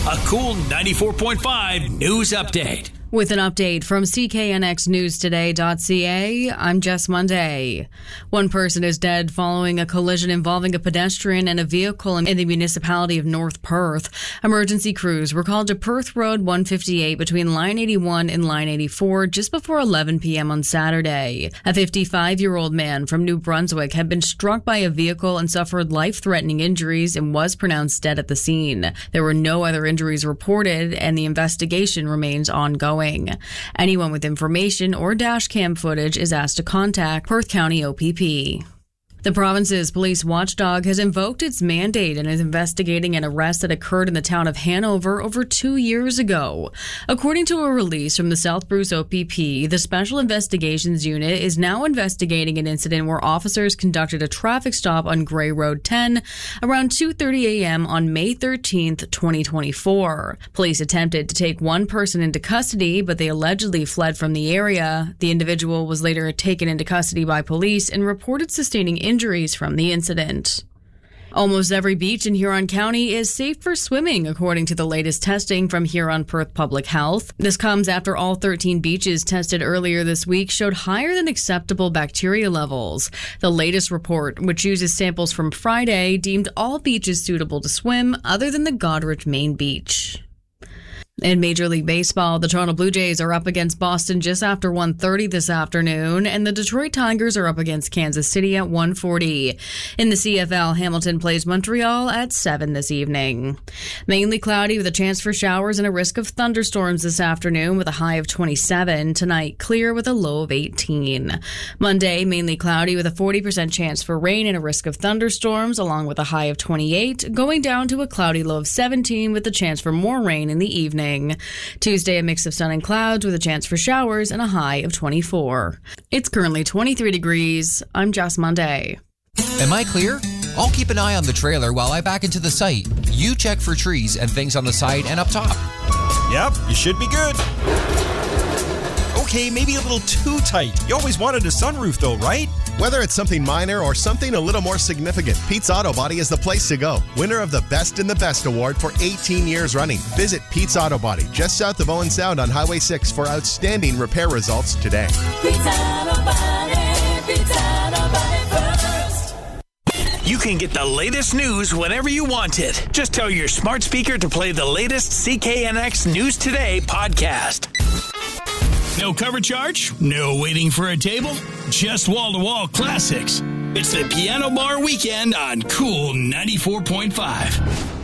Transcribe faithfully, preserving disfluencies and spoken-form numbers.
A Cool ninety-four point five news update. With an update from C K N X News Today dot C A, I'm Jess Monday. One person is dead following a collision involving a pedestrian and a vehicle in the municipality of North Perth. Emergency crews were called to Perth Road one fifty-eight between line eighty-one and line eighty-four just before eleven p.m. on Saturday. A fifty-five-year-old man from New Brunswick had been struck by a vehicle and suffered life-threatening injuries and was pronounced dead at the scene. There were no other injuries reported, and the investigation remains ongoing. Anyone with information or dash cam footage is asked to contact Perth County O P P. The province's police watchdog has invoked its mandate and is investigating an arrest that occurred in the town of Hanover over two years ago. According to a release from the South Bruce O P P, the Special Investigations Unit is now investigating an incident where officers conducted a traffic stop on Grey Road ten around two thirty a.m. on May thirteenth, twenty twenty-four. Police attempted to take one person into custody, but they allegedly fled from the area. The individual was later taken into custody by police and reported sustaining injuries injuries from the incident. Almost every beach in Huron County is safe for swimming, according to the latest testing from Huron Perth Public Health. This comes after all thirteen beaches tested earlier this week showed higher than acceptable bacteria levels. The latest report, which uses samples from Friday, deemed all beaches suitable to swim other than the Goderich Main Beach. In Major League Baseball, the Toronto Blue Jays are up against Boston just after one thirty this afternoon, and the Detroit Tigers are up against Kansas City at one forty. In the C F L, Hamilton plays Montreal at seven this evening. Mainly cloudy with a chance for showers and a risk of thunderstorms this afternoon with a high of twenty-seven. Tonight, clear with a low of eighteen. Monday, mainly cloudy with a forty percent chance for rain and a risk of thunderstorms, along with a high of twenty-eight, going down to a cloudy low of seventeen with a chance for more rain in the evening. Tuesday, a mix of sun and clouds with a chance for showers and a high of twenty-four. It's currently twenty-three degrees. I'm Jess Monday. Am I clear? I'll keep an eye on the trailer while I back into the site. You check for trees and things on the side and up top. Yep, you should be good. Okay, maybe a little too tight. You always wanted a sunroof though, right? Whether it's something minor or something a little more significant, Pete's Auto Body is the place to go. Winner of the Best in the Best award for eighteen years running. Visit Pete's Auto Body just south of Owen Sound on Highway six for outstanding repair results today. Pete's Auto Body, Pete's Auto Body first. You can get the latest news whenever you want it. Just tell your smart speaker to play the latest C K N X News Today podcast. No cover charge, no waiting for a table, just wall-to-wall classics. It's the Piano Bar Weekend on Cool ninety-four point five.